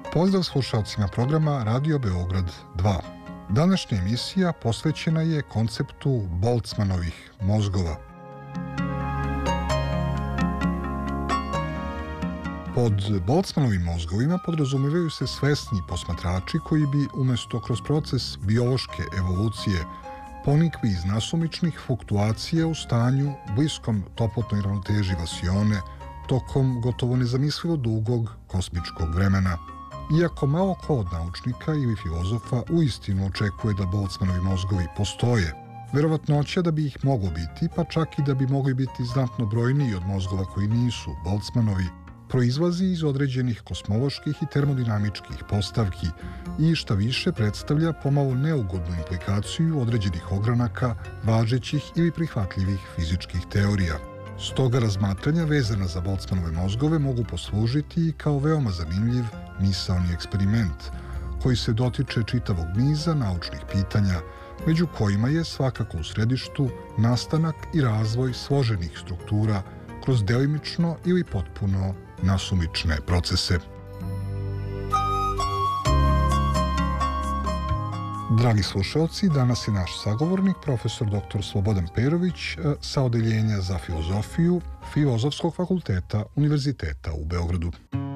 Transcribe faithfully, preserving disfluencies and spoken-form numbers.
Pozdrav slušalcima programa Radio Beograd dva. Današnja emisija posvećena je konceptu Boltzmannovih mozgova. Pod Boltzmannovim mozgovima podrazumijevaju se svesni posmatrači koji bi umjesto kroz proces biološke evolucije ponikli iz nasumičnih fluktuacija u stanju bliskom toplotnoj ravnoteži vasione tokom gotovo nezamislivo dugog kosmičkog vremena. Iako malo ko od naučnika ili filozofa uistinu očekuje da Boltzmannovi mozgovi postoje, verovatnoća da bi ih moglo biti, pa čak i da bi mogli biti znatno brojniji od mozgova koji nisu Boltzmannovi, proizlazi iz određenih kosmoloških i termodinamičkih postavki i šta više predstavlja pomalo neugodnu implikaciju određenih ogranaka važećih ili prihvatljivih fizičkih teorija. Stoga razmatranja vezana za Boltzmannove mozgove mogu poslužiti i kao veoma zanimljiv misaoni eksperiment, koji se dotiče čitavog niza naučnih pitanja, među kojima je svakako u središtu nastanak i razvoj složenih struktura kroz delimično ili potpuno nasumične procese. Dragi slušalci, danas je naš sagovornik, profesor doktor Slobodan Perović sa Odeljenja za filozofiju Filozofskog fakulteta Univerziteta u Beogradu.